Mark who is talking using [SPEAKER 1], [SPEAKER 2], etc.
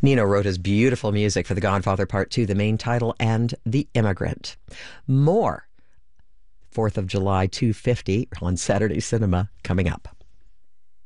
[SPEAKER 1] Nino wrote his beautiful music for The Godfather Part 2, the main title, and The Immigrant. More 4th of July 250 on Saturday Cinema coming up.